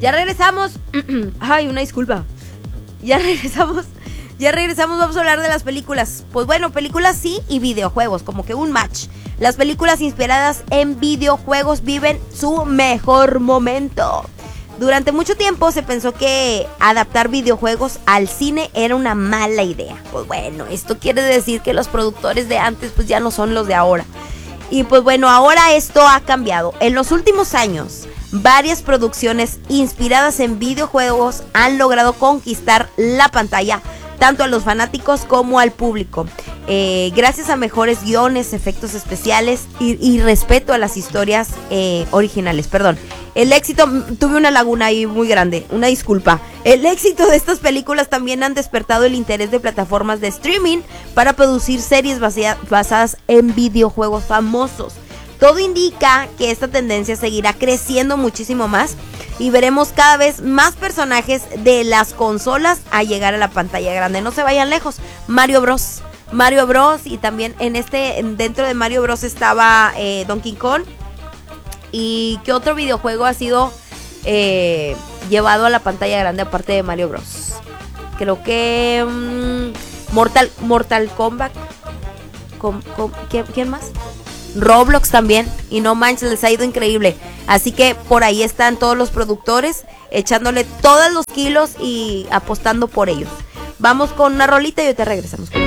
Ya regresamos. Ay, una disculpa. Ya regresamos, vamos a hablar de las películas. Pues bueno, películas sí y videojuegos, como que un match. Las películas inspiradas en videojuegos viven su mejor momento. Durante mucho tiempo se pensó que adaptar videojuegos al cine era una mala idea. Pues bueno, esto quiere decir que los productores de antes pues ya no son los de ahora. Y pues bueno, ahora esto ha cambiado. En los últimos años, varias producciones inspiradas en videojuegos han logrado conquistar la pantalla, tanto a los fanáticos como al público, gracias a mejores guiones, efectos especiales y respeto a las historias originales. Perdón, el éxito, tuve una laguna ahí muy grande, una disculpa. El éxito de estas películas también han despertado el interés de plataformas de streaming para producir series basadas en videojuegos famosos. Todo indica que esta tendencia seguirá creciendo muchísimo más y veremos cada vez más personajes de las consolas a llegar a la pantalla grande. No se vayan lejos. Mario Bros. Y también dentro de Mario Bros estaba Donkey Kong. ¿Y qué otro videojuego ha sido llevado a la pantalla grande aparte de Mario Bros? Creo que Mortal Kombat. ¿Quién más? Roblox también, y no manches, les ha ido increíble. Así que por ahí están todos los productores echándole todos los kilos y apostando por ellos. Vamos con una rolita y ahorita regresamos con